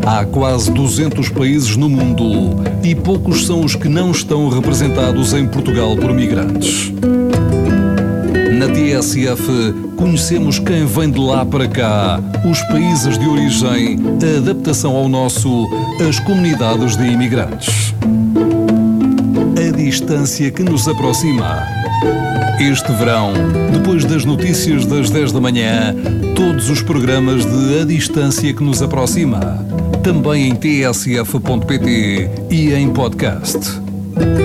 Há quase 200 países no mundo e poucos são os que não estão representados em Portugal por migrantes. Na TSF, conhecemos quem vem de lá para cá, os países de origem, a adaptação ao nosso, as comunidades de imigrantes. A distância que nos aproxima. Este verão, depois das notícias das 10 da manhã, todos os programas de A Distância que nos aproxima. Também em tsf.pt e em podcast.